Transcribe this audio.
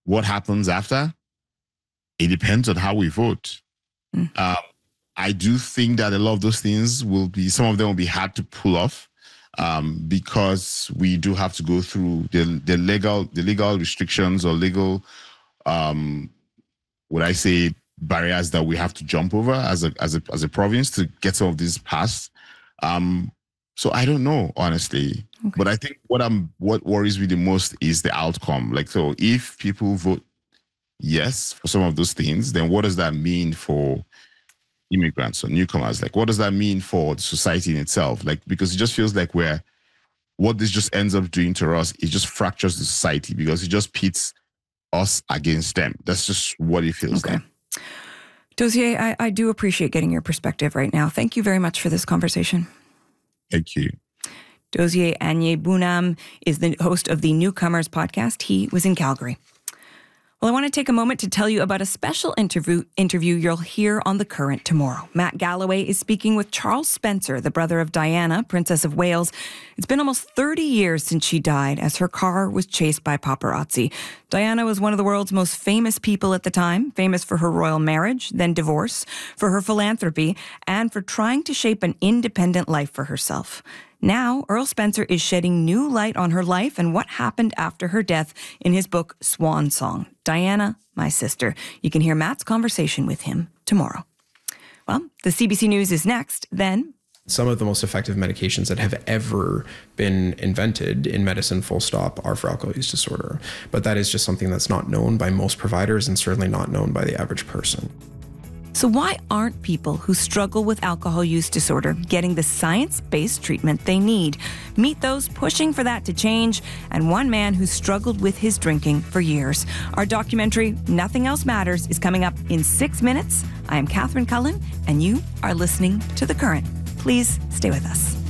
what happens after, it depends on how we vote. I do think that a lot of those things some of them will be hard to pull off, because we do have to go through the legal restrictions or legal, would I say, barriers that we have to jump over as a province to get some of these passed. So I don't know, honestly. Okay. But I think what worries me the most is the outcome. Like, so if people vote yes for some of those things, then what does that mean for immigrants or newcomers? Like, what does that mean for the society in itself? Like, because it just feels like what this just ends up doing to us, it just fractures the society because it just pits us against them. That's just what it feels like. Dozier, I do appreciate getting your perspective right now. Thank you very much for this conversation. Thank you. Dozier Anyigbunam is the host of the Newcomers podcast. He was in Calgary. Well, I want to take a moment to tell you about a special interview you'll hear on The Current tomorrow. Matt Galloway is speaking with Charles Spencer, the brother of Diana, Princess of Wales. It's been almost 30 years since she died as her car was chased by paparazzi. Diana was one of the world's most famous people at the time, famous for her royal marriage, then divorce, for her philanthropy, and for trying to shape an independent life for herself. Now, Earl Spencer is shedding new light on her life and what happened after her death in his book, Swan Song, Diana, My Sister. You can hear Matt's conversation with him tomorrow. Well, the CBC News is next, then. Some of the most effective medications that have ever been invented in medicine, full stop, are for alcohol use disorder. But that is just something that's not known by most providers and certainly not known by the average person. So why aren't people who struggle with alcohol use disorder getting the science-based treatment they need? Meet those pushing for that to change, and one man who struggled with his drinking for years. Our documentary, Nothing Else Matters, is coming up in 6 minutes. I am Catherine Cullen, and you are listening to The Current. Please stay with us.